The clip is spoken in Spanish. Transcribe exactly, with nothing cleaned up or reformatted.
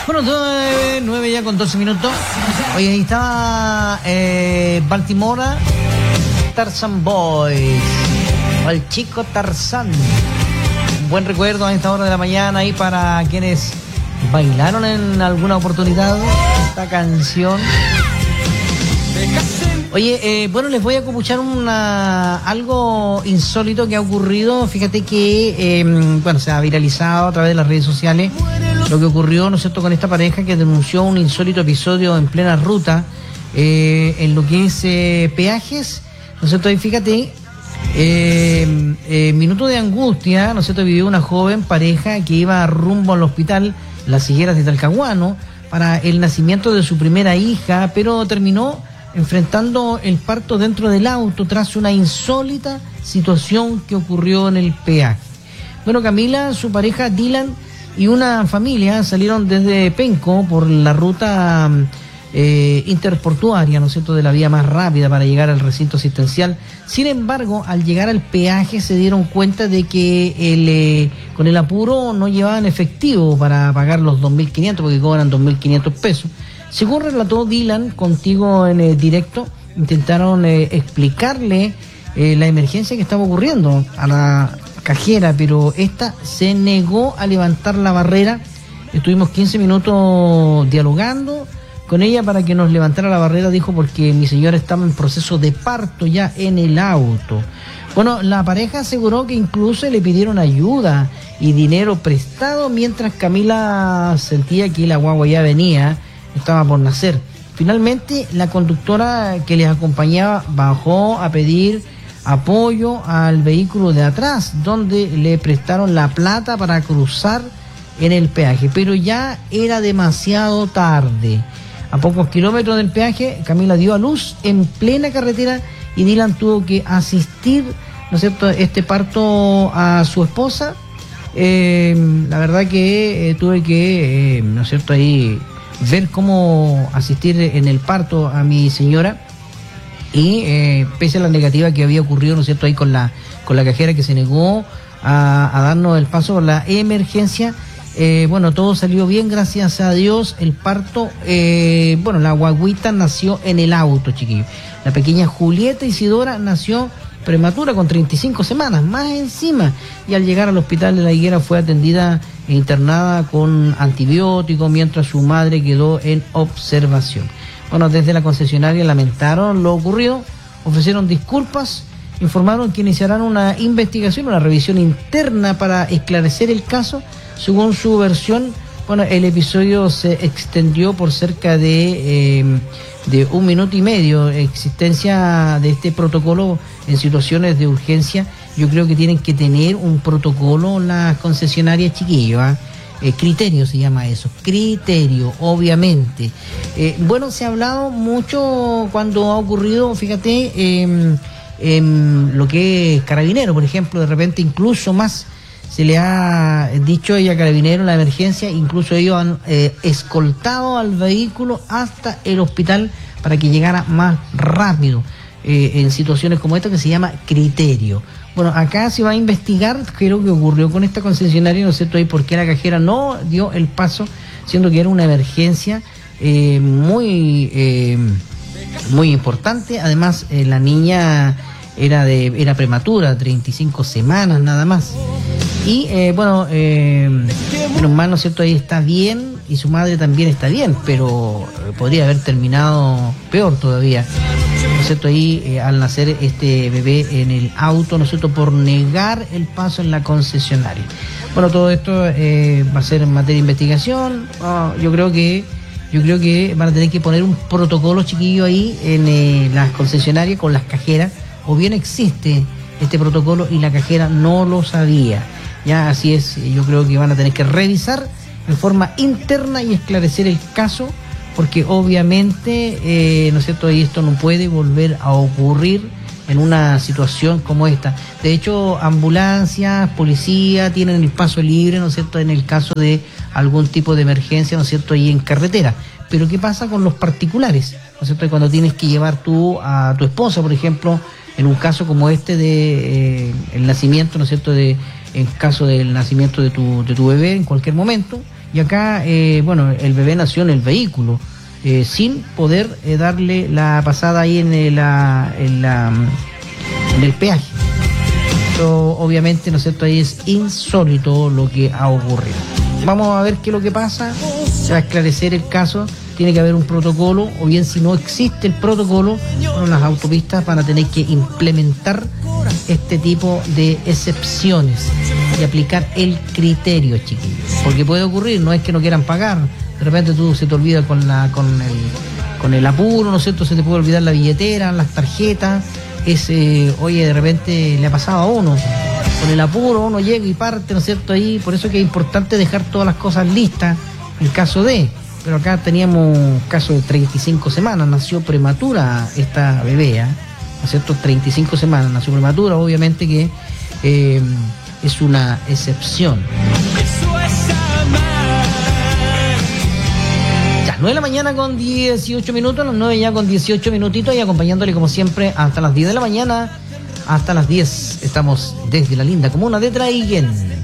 Bueno, nueve, nueve ya con doce minutos. Oye, ahí estaba eh, Baltimora, Tarzan Boys, o el chico Tarzán. Un buen recuerdo a esta hora de la mañana ahí para quienes bailaron en alguna oportunidad esta canción. Oye, eh, bueno, les voy a copuchar una, algo insólito que ha ocurrido. Fíjate que, eh, bueno, se ha viralizado a través de las redes sociales lo que ocurrió, ¿no es cierto?, con esta pareja que denunció un insólito episodio en plena ruta, eh, en lo que es eh, peajes, ¿no es cierto? Y fíjate, eh, eh, minuto de angustia, ¿no es cierto?, vivió una joven pareja que iba rumbo al hospital Las Higueras de Talcahuano para el nacimiento de su primera hija, pero terminó enfrentando el parto dentro del auto tras una insólita situación que ocurrió en el peaje. Bueno, Camila, su pareja Dylan y una familia salieron desde Penco por la ruta eh, interportuaria, ¿no es cierto?, de la vía más rápida para llegar al recinto asistencial. Sin embargo, al llegar al peaje se dieron cuenta de que el, eh, con el apuro no llevaban efectivo para pagar los dos mil quinientos, porque cobran dos mil quinientos pesos. Según relató Dylan contigo en eh, directo, intentaron eh, explicarle eh, la emergencia que estaba ocurriendo a la cajera, pero esta se negó a levantar la barrera. Estuvimos quince minutos dialogando con ella para que nos levantara la barrera, dijo, porque mi señora estaba en proceso de parto ya en el auto. Bueno, la pareja aseguró que incluso le pidieron ayuda y dinero prestado mientras Camila sentía que la guagua ya venía, estaba por nacer. Finalmente, la conductora que les acompañaba bajó a pedir apoyo al vehículo de atrás, donde le prestaron la plata para cruzar en el peaje, pero ya era demasiado tarde. A pocos kilómetros del peaje, Camila dio a luz en plena carretera y Dylan tuvo que asistir, ¿no es cierto?, este parto a su esposa. Eh, la verdad que eh, tuve que, eh, ¿no es cierto?, ahí ver cómo asistir en el parto a mi señora. Y eh, pese a la negativa que había ocurrido, ¿no es cierto?, ahí con la con la cajera que se negó a, a darnos el paso por la emergencia, eh, bueno, todo salió bien, gracias a Dios. El parto, eh, bueno, la guaguita nació en el auto, chiquillos. La pequeña Julieta Isidora nació prematura con treinta y cinco semanas, más encima, y al llegar al hospital de La Higuera fue atendida e internada con antibióticos, mientras su madre quedó en observación. Bueno, desde la concesionaria lamentaron lo ocurrido, ofrecieron disculpas, informaron que iniciarán una investigación, una revisión interna para esclarecer el caso. Según su versión, bueno, el episodio se extendió por cerca de, eh, de un minuto y medio. Existencia de este protocolo en situaciones de urgencia, yo creo que tienen que tener un protocolo las concesionarias, chiquillos, ¿eh? Eh, criterio se llama eso, criterio, obviamente. Eh, bueno, se ha hablado mucho cuando ha ocurrido, fíjate, eh, eh, lo que es Carabinero, por ejemplo, de repente incluso más se le ha dicho a Carabinero la emergencia, incluso ellos han eh, escoltado al vehículo hasta el hospital para que llegara más rápido, eh, en situaciones como esta que se llama criterio. Bueno, acá se va a investigar qué es lo que ocurrió con esta concesionaria, ¿no es cierto?, y por qué la cajera no dio el paso, siendo que era una emergencia eh, muy eh, muy importante. Además, eh, la niña era de era prematura, treinta y cinco semanas nada más. Y eh, bueno, eh, menos mal, ¿no es cierto?, ahí está bien, y su madre también está bien, pero podría haber terminado peor todavía, ¿no es cierto?, ahí eh, al nacer este bebé en el auto, ¿no es cierto?, por negar el paso en la concesionaria. Bueno, todo esto eh, va a ser en materia de investigación. Oh, yo creo que yo creo que van a tener que poner un protocolo, chiquillo, ahí en eh, las concesionarias con las cajeras, o bien existe este protocolo y la cajera no lo sabía. Ya, así es, yo creo que van a tener que revisar en forma interna y esclarecer el caso, porque obviamente, eh, ¿no es cierto?, y esto no puede volver a ocurrir en una situación como esta. De hecho, ambulancias, policía tienen el paso libre, ¿no es cierto?, en el caso de algún tipo de emergencia, ¿no es cierto?, ahí en carretera. Pero ¿qué pasa con los particulares? ¿No es cierto?, cuando tienes que llevar tú a tu esposa, por ejemplo, en un caso como este de eh, el nacimiento, ¿no es cierto?, de en caso del nacimiento de tu, de tu bebé en cualquier momento, Y acá, eh, bueno, el bebé nació en el vehículo, eh, sin poder eh, darle la pasada ahí en el, la, en, la, en el peaje. Esto, obviamente, ¿no es cierto? Ahí es insólito lo que ha ocurrido. Vamos a ver qué es lo que pasa, se va a esclarecer el caso, tiene que haber un protocolo, o bien si no existe el protocolo, bueno, las autopistas van a tener que implementar este tipo de excepciones y aplicar el criterio, chiquillos, porque puede ocurrir, no es que no quieran pagar, de repente tú se te olvida con la con el con el apuro, ¿no es cierto? Se te puede olvidar la billetera, las tarjetas, es, eh, oye, de repente le ha pasado a uno, con el apuro uno llega y parte, ¿no es cierto? Ahí, por eso que es importante dejar todas las cosas listas en caso de, pero acá teníamos un caso de treinta y cinco semanas, nació prematura esta bebé, ¿eh? ¿No es cierto? treinta y cinco semanas, nació prematura, obviamente que eh, es una excepción. Ya, nueve de la mañana con dieciocho minutos, las nueve ya con dieciocho minutitos y acompañándole como siempre hasta las diez de la mañana, hasta las diez estamos desde la linda comuna de Traiguén.